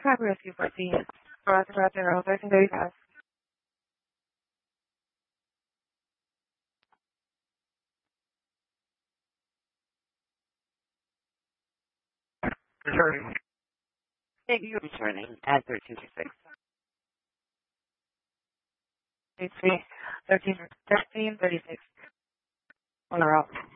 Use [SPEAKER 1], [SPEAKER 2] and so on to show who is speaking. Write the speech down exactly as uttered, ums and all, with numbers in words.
[SPEAKER 1] Copy Rescue fourteen. Roger, Roger, thirteen thirty-five.
[SPEAKER 2] Returning. Thank you. Returning at thirteen thirty-six.
[SPEAKER 1] thirteen thirty-six. On the route.